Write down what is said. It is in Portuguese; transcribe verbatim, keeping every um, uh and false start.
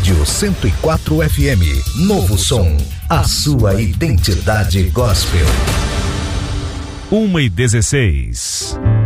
Rádio cento e quatro F M, Novo Som, a sua identidade gospel. uma e dezesseis.